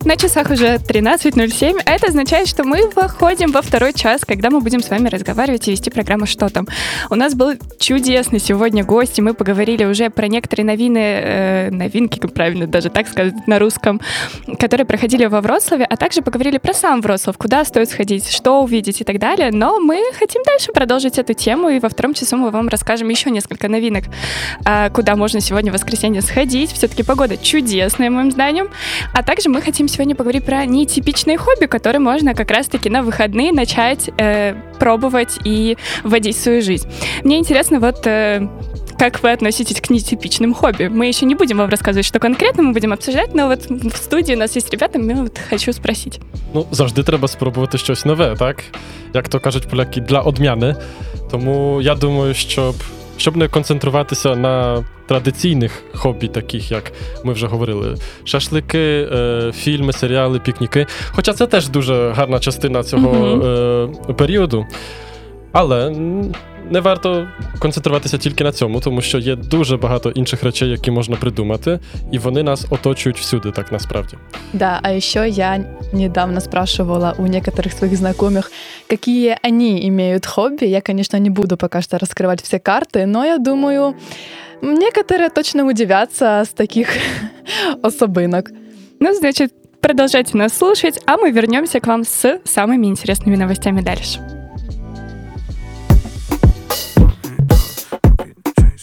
На часах уже 13:07, а это означает, что мы выходим во второй час, когда мы будем с вами разговаривать и вести программу «Что там?». У нас был чудесный сегодня гость, и мы поговорили уже про некоторые новинки, как правильно даже так сказать на русском, которые проходили во Вроцлаве, а также поговорили про сам Вроцлав, куда стоит сходить, что увидеть и так далее. Но мы хотим дальше продолжить эту тему, и во втором часу мы вам расскажем еще несколько новинок, куда можно сегодня в воскресенье сходить. Все-таки погода чудесная, моим зданием. А также мы хотим сегодня поговорить про нетипичные хобби, которые можно как раз-таки на выходные начать пробовать и вводить в свою жизнь. Мне интересно, как вы относитесь к нетипичным хобби? Мы еще не будем вам рассказывать, что конкретно мы будем обсуждать, но в студии у нас есть ребята, я хочу спросить. Завжди треба спробувати щось нове, так? Як то кажуть поляки, для odmiany. Тому я думаю, щоб не концентруватися на традиційних хобі, таких, як ми вже говорили, шашлики, фільми, серіали, пікніки. Хоча це теж дуже гарна частина цього періоду. Але не варто концентруватися тільки на цьому, тому що є дуже багато інших речей, які можна придумати, і вони нас оточують всюди, так насправді. Да, а еще я недавно спрашивала у некоторых своих знакомых, какие они имеют хобби. Я, конечно, не буду пока что раскрывать все карты, но я думаю, некоторые точно удивятся с таких особынок. Значит, продолжайте нас слушать, а мы вернемся к вам с самыми интересными новостями дальше.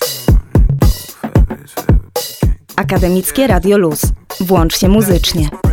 Akademickie Radio Luz. Włącz się muzycznie.